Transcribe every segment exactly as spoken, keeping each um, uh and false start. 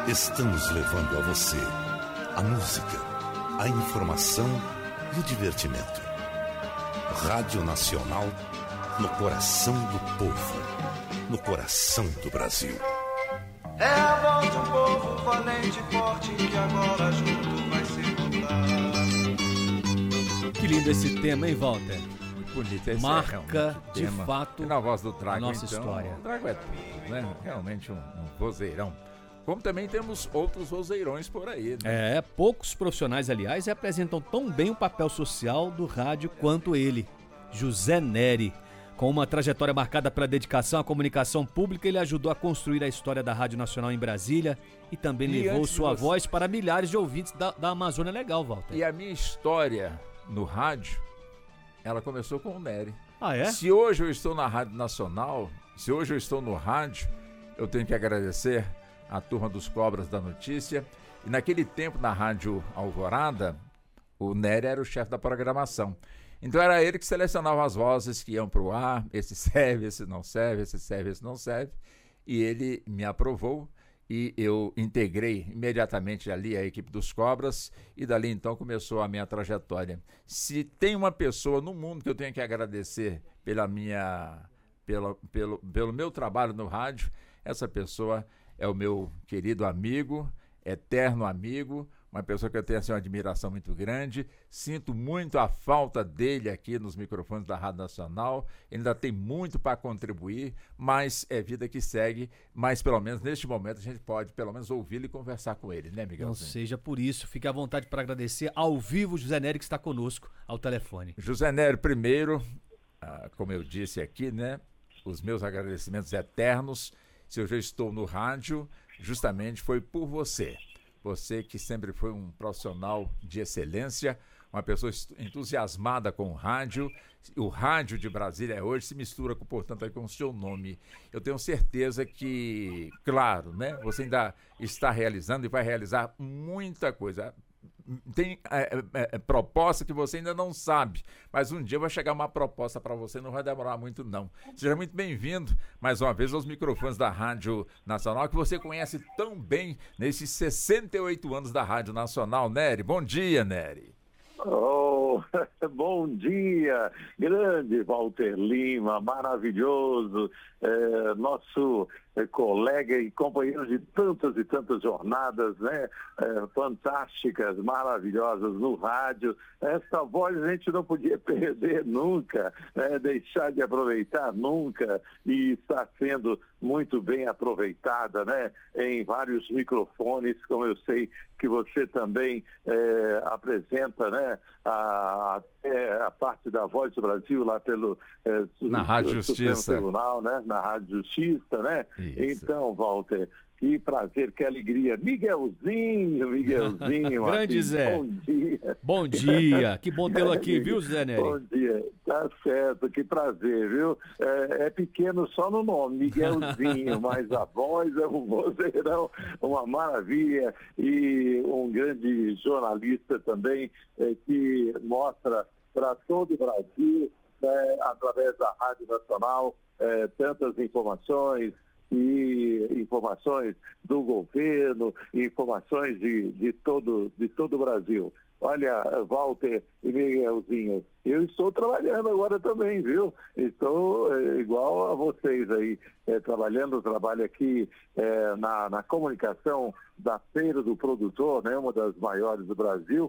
Estamos levando a você a música, a informação e o divertimento. Rádio Nacional, no coração do povo, no coração do Brasil. É a voz de um povo valente e forte que agora junto vai se lutar. Que lindo esse tema, hein, Walter? Bonito, esse marca é de tema. fato E na voz do Drago, a nossa então, história. O Drago é tudo, né? Realmente um, um vozeirão. Como também temos outros vozeirões por aí, né? É, poucos profissionais, aliás, representam tão bem o papel social do rádio quanto ele, José Nery. Com uma trajetória marcada pela dedicação à comunicação pública, ele ajudou a construir a história da Rádio Nacional em Brasília e também E levou antes de sua você- voz para milhares de ouvintes da, da Amazônia Legal, Walter. E a minha história no rádio, ela começou com o Nery. Ah, é? Se hoje eu estou na Rádio Nacional, se hoje eu estou no rádio, eu tenho que agradecer a turma dos Cobras da Notícia. E naquele tempo, na Rádio Alvorada, o Nery era o chefe da programação. Então era ele que selecionava as vozes que iam para o ar, esse serve, esse não serve, esse serve, esse não serve. E ele me aprovou e eu integrei imediatamente ali a equipe dos Cobras e dali então começou a minha trajetória. Se tem uma pessoa no mundo que eu tenho que agradecer pela minha, pela, pelo, pelo meu trabalho no rádio, essa pessoa é o meu querido amigo, eterno amigo, uma pessoa que eu tenho assim, uma admiração muito grande. Sinto muito a falta dele aqui nos microfones da Rádio Nacional. Ele ainda tem muito para contribuir, mas é vida que segue. Mas pelo menos neste momento a gente pode pelo menos ouvi-lo e conversar com ele, né, Miguelzinho? Não seja por isso, fique à vontade para agradecer ao vivo o José Nery que está conosco ao telefone. José Nery, primeiro, ah, como eu disse aqui, né, os meus agradecimentos eternos. Se eu já estou no rádio, justamente foi por você. Você que sempre foi um profissional de excelência, uma pessoa entusiasmada com o rádio. O rádio de Brasília hoje se mistura, com, portanto, aí com o seu nome. Eu tenho certeza que, claro, né, você ainda está realizando e vai realizar muita coisa. Tem é, é, é, proposta que você ainda não sabe, mas um dia vai chegar uma proposta para você, não vai demorar muito não. Seja muito bem-vindo mais uma vez aos microfones da Rádio Nacional, que você conhece tão bem nesses sessenta e oito anos da Rádio Nacional. Nery, bom dia, Nery. Oh, bom dia, grande Walter Lima, maravilhoso, é, nosso é, colega e companheiro de tantas e tantas jornadas, né, é, fantásticas, maravilhosas no rádio. Essa voz a gente não podia perder nunca, né, deixar de aproveitar nunca, e está sendo muito bem aproveitada, né, em vários microfones, como eu sei que você também é, apresenta, né, a, a, a parte da Voz do Brasil lá pelo é, na Rádio Justiça, Tribunal, né, na Rádio Justiça, né? Isso. Então, Walter, que prazer, que alegria. Miguelzinho, Miguelzinho. Grande aqui, Zé. Bom dia. Bom dia, que bom tê-lo aqui, viu, José Nery? Bom dia, tá certo, que prazer, viu? É, é pequeno só no nome, Miguelzinho, mas a voz é um vozeirão, uma maravilha, e um grande jornalista também, é, que mostra para todo o Brasil, é, através da Rádio Nacional, é, tantas informações, e informações do governo, informações de, de, todo, de todo o Brasil. Olha, Walter e Miguelzinho, eu estou trabalhando agora também, viu? Estou é, igual a vocês aí, é, trabalhando, trabalho aqui é, na, na comunicação da Feira do Produtor, né? Uma das maiores do Brasil,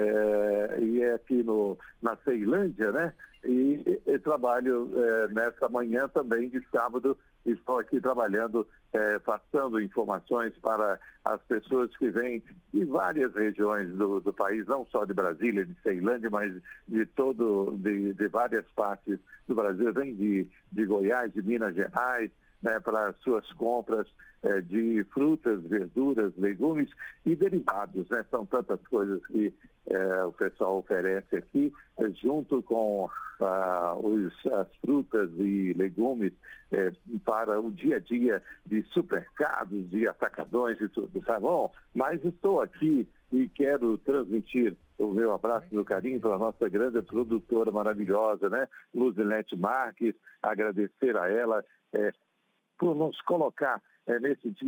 é, e é aqui no, na Ceilândia, né? E, e trabalho é, nessa manhã também de sábado. Estou aqui trabalhando, eh, passando informações para as pessoas que vêm de várias regiões do, do país, não só de Brasília, de Ceilândia, mas de todo, de, de várias partes do Brasil. Vem de, de Goiás, de Minas Gerais, né, para as suas compras eh, de frutas, verduras, legumes e derivados, né? São tantas coisas que eh, o pessoal oferece aqui, eh, junto com ah, os, as frutas e legumes eh, para o dia a dia de supermercados, de atacadões e tudo, tá bom? Mas estou aqui e quero transmitir o meu abraço e meu carinho para a nossa grande produtora maravilhosa, né? Luzilete Marques, agradecer a ela eh, por nos colocar é, nesse dia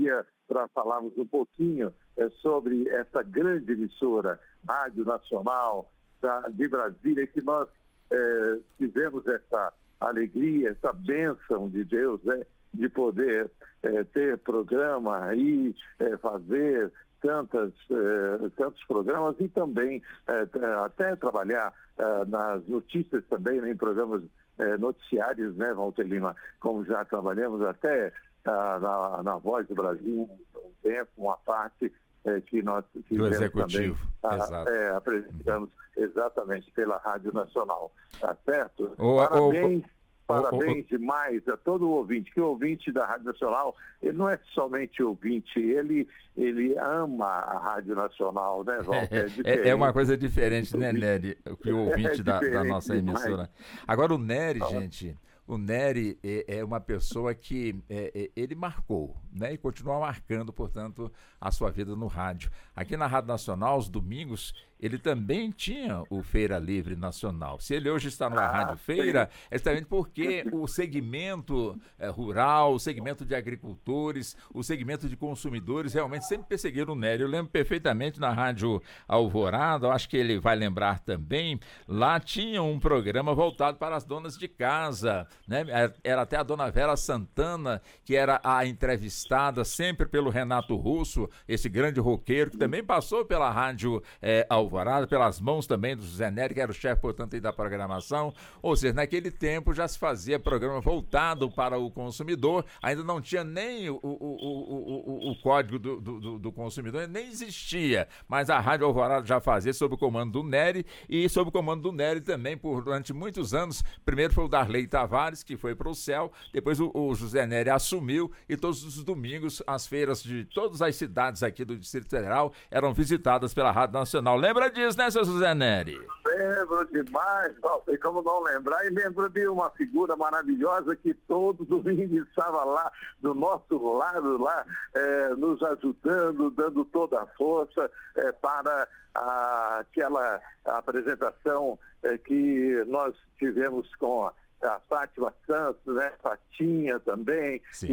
para falarmos um pouquinho é, sobre essa grande emissora, Rádio Nacional da, de Brasília, que nós é, tivemos essa alegria, essa bênção de Deus, né, de poder é, ter programa e é, fazer tantas, é, tantos programas e também é, até trabalhar é, nas notícias também, né, em programas é, noticiários, né, Walter Lima, como já trabalhamos até a, na, na Voz do Brasil, um tempo, uma parte é, que nós do Executivo, também, exato. A, é, apresentamos exatamente pela Rádio Nacional, tá certo? O, Parabéns. O... Parabéns demais a todo o ouvinte, que o ouvinte da Rádio Nacional, ele não é somente ouvinte, ele, ele ama a Rádio Nacional, né, Walter? É, é uma coisa diferente, né, Nery, que o ouvinte é da, da nossa emissora. Agora o Nery, ah. gente, o Nery é, é uma pessoa que é, é, ele marcou, né, e continua marcando, portanto, a sua vida no rádio. Aqui na Rádio Nacional, aos domingos, ele também tinha o Feira Livre Nacional. Se ele hoje está numa ah, rádio feira, sim. é justamente porque o segmento é, rural, o segmento de agricultores, o segmento de consumidores realmente sempre perseguiram o Nery. Eu lembro perfeitamente na Rádio Alvorada, eu acho que ele vai lembrar também, lá tinha um programa voltado para as donas de casa, né? Era até a dona Vera Santana, que era a entrevistada sempre pelo Renato Russo, esse grande roqueiro, que também passou pela Rádio é, Alvorada, pelas mãos também do José Nery, que era o chefe, portanto, aí da programação. Ou seja, naquele tempo já se fazia programa voltado para o consumidor, ainda não tinha nem o, o, o, o, o código do, do, do consumidor, nem existia, mas a Rádio Alvorada já fazia sob o comando do Nery, e sob o comando do Nery também, por, durante muitos anos. Primeiro foi o Darley Tavares, que foi para o céu, depois o, o José Nery assumiu, e todos os domingos as feiras de todas as cidades aqui do Distrito Federal eram visitadas pela Rádio Nacional. Lembra disso, né, seu José Nery? Lembro demais, não sei como não lembrar, e lembro de uma figura maravilhosa que todo domingo estava lá, do nosso lado, lá, é, nos ajudando, dando toda a força é, para a, aquela apresentação é, que nós tivemos com a a Fátima Santos, né, Fatinha também, Sim.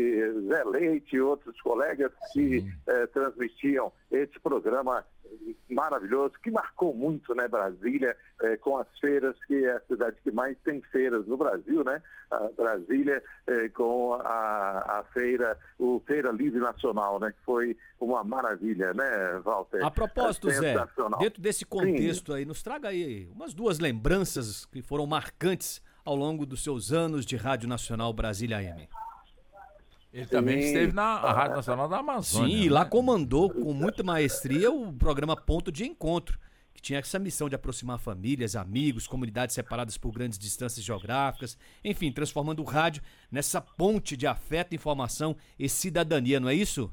e Zé Leite e outros colegas Sim. que eh, transmitiam esse programa maravilhoso, que marcou muito, né, Brasília, eh, com as feiras, que é a cidade que mais tem feiras no Brasil, né, a Brasília, eh, com a, a feira, o Feira Livre Nacional, né, que foi uma maravilha, né, Walter? A propósito, Zé, dentro desse contexto Sim. aí, nos traga aí umas duas lembranças que foram marcantes ao longo dos seus anos de Rádio Nacional Brasília A M. Ele também Sim. esteve na Rádio Nacional da Amazônia. Sim, e lá comandou com muita maestria o programa Ponto de Encontro, que tinha essa missão de aproximar famílias, amigos, comunidades separadas por grandes distâncias geográficas, enfim, transformando o rádio nessa ponte de afeto, informação e cidadania, não é isso?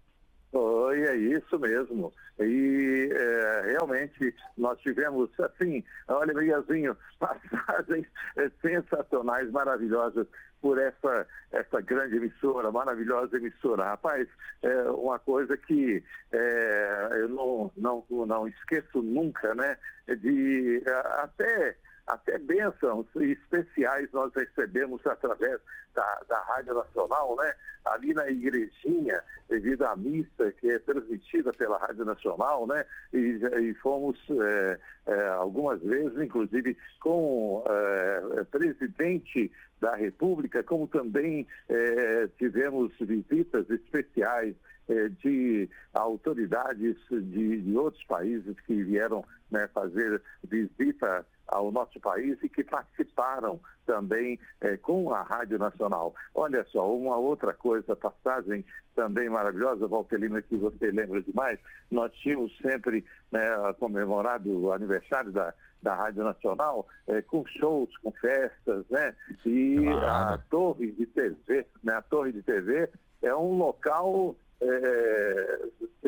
Foi, é isso mesmo. E é, realmente nós tivemos, assim, olha, Miguelzinho, passagens é, sensacionais, maravilosas por essa, essa grande emissora, maravilhosa emissora. Rapaz, é uma coisa que é, eu não, não, não esqueço nunca, né? De até... Até bênçãos especiais nós recebemos através da, da Rádio Nacional, né? Ali na igrejinha, devido à missa que é transmitida pela Rádio Nacional, né? E, e fomos é, é, algumas vezes, inclusive, com o presidente da República, como também é, tivemos visitas especiais é, de autoridades de, de outros países que vieram, né, fazer visita ao nosso país e que participaram também é, com a Rádio Nacional. Olha só, uma outra coisa, passagem também maravilhosa, Walter Lima, que você lembra demais, nós tínhamos sempre, né, comemorado o aniversário da, da Rádio Nacional é, com shows, com festas, né? E claro. a Torre de T V, né? A Torre de T V é um local, é,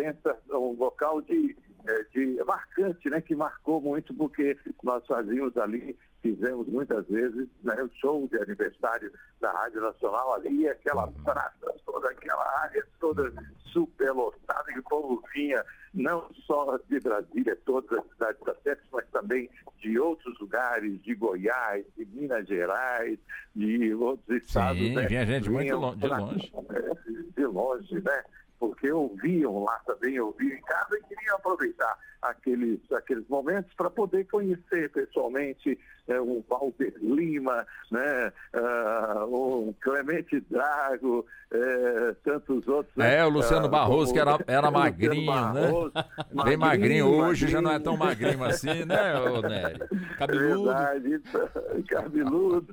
um local de de marcante, né, que marcou muito, porque nós fazíamos ali, fizemos muitas vezes, né, o show de aniversário da Rádio Nacional ali, aquela praça toda, aquela área toda superlotada, que o povo vinha não só de Brasília, todas as cidades da Sete, mas também de outros lugares, de Goiás, de Minas Gerais, de outros estados. Sim, né? vinha gente muito longe, de longe. De longe, né? porque ouviam lá também, ouviam em casa e queriam aproveitar aqueles, aqueles momentos para poder conhecer pessoalmente é, o Walter Lima, né, uh, o Clemente Drago, é, tantos outros. É, né, o Luciano uh, Barroso, que era, era Luciano magrinho, Barroso, né? magrinho, Bem magrinho, hoje magrinho. já não é tão magrinho assim, né, ô Nery? Cabeludo. Verdade, cabeludo.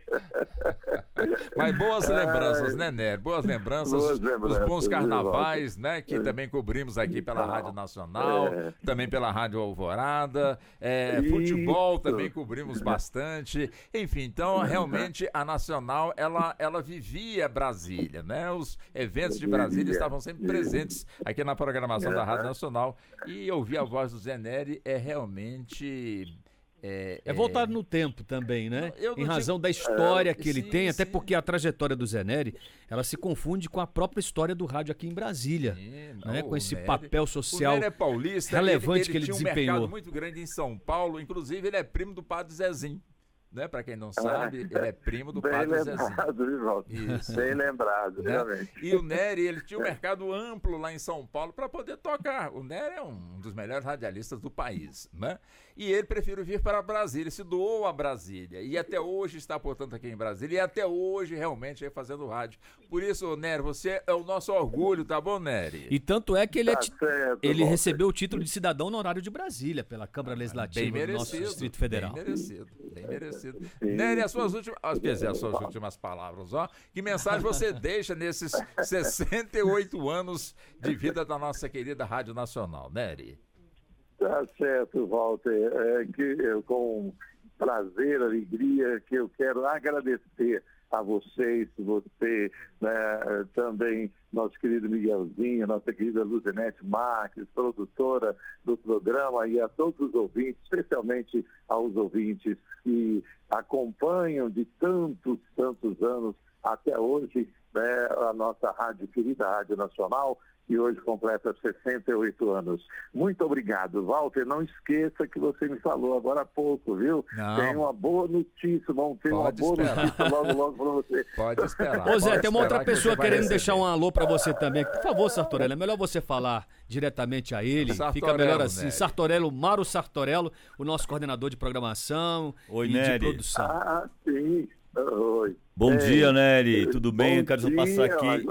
Mas boas lembranças, né, Nery? Boas lembranças, Boas os lembranças, bons viu, carnavais, né, que também cobrimos aqui pela Rádio Nacional, É. também pela Rádio Alvorada, é, Isso. futebol também cobrimos bastante, enfim, então realmente a Nacional, ela, ela vivia Brasília, né, os eventos de Brasília estavam sempre presentes aqui na programação da Rádio Nacional, e ouvir a voz do Zé Nery é realmente... É, É voltado no tempo também, né? Eu não Em razão digo- da história que ele sim, tem, até sim. porque a trajetória do Zé Nery, ela se confunde com a própria história do rádio aqui em Brasília, Sim, né? não, Com o esse Nery- papel social O Nery é paulista, relevante ele, ele que ele tinha um desempenhou. mercado muito grande em São Paulo, inclusive ele é primo do Padre Zezinho, né? Para quem não sabe, ele é primo do Bem Padre Zezinho. lembrado, viu, Walter? Isso. Bem lembrado, Né? realmente. E o Nery, ele tinha um mercado amplo lá em São Paulo para poder tocar. O Nery é um dos melhores radialistas do país, né? E ele preferiu vir para Brasília, se doou a Brasília. E até hoje está, portanto, aqui em Brasília. E até hoje, realmente, aí fazendo rádio. Por isso, Nery, você é o nosso orgulho, tá bom, Nery? E tanto é que ele, é Tá ti- certo, ele Walter. recebeu o título de cidadão honorário de Brasília pela Câmara Bem Legislativa do nosso merecido. Distrito Federal. Bem merecido, bem merecido. Nery, as suas últimas, ah, quer dizer, as suas últimas palavras, ó. Que mensagem você deixa nesses sessenta e oito anos de vida da nossa querida Rádio Nacional, Nery? Tá certo, Walter. É que eu, com prazer, alegria, que eu quero agradecer a vocês, você, né, também nosso querido Miguelzinho, nossa querida Luzinete Marques, produtora do programa, e a todos os ouvintes, especialmente aos ouvintes que acompanham de tantos, tantos anos até hoje, né, a nossa rádio, querida Rádio Nacional, que hoje completa sessenta e oito anos. Muito obrigado, Walter. Não esqueça que você me falou agora há pouco, viu? Não. Tem uma boa notícia, vamos ter uma Pode boa esperar. notícia logo, logo para você. Pode esperar. Ô Zé, pode tem uma outra esperar que pessoa você vai querendo receber. deixar um alô pra você também. Por favor, Sartorello, é melhor você falar diretamente a ele. Fica Sartorello, melhor assim. Nery. Sartorello, Mauro Sartorello, o nosso coordenador de programação Oi, e de Nery. produção. Ah, sim. Oi. Bom Ei, dia, Nery. Tudo bem? bom Eu quero só dia, passar aqui.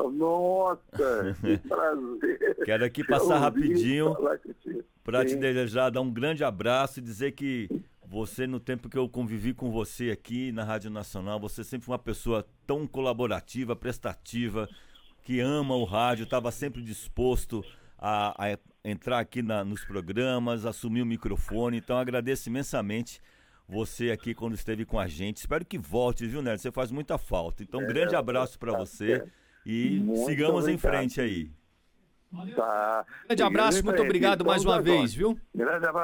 Nossa, que prazer. Quero aqui passar Eu ouvi rapidinho falar contigo. para te Sim. desejar, dar um grande abraço e dizer que você, no tempo que eu convivi com você aqui na Rádio Nacional, você sempre foi uma pessoa tão colaborativa, prestativa, que ama o rádio, estava sempre disposto a, a entrar aqui na, nos programas, assumir o microfone. Então, agradeço imensamente você aqui quando esteve com a gente. Espero que volte, viu, Nery? Você faz muita falta. Então, um grande abraço para você e Muito sigamos em obrigado. frente aí. Tá. Grande abraço, muito obrigado mais uma Vamos agora. vez, viu? Grande abraço.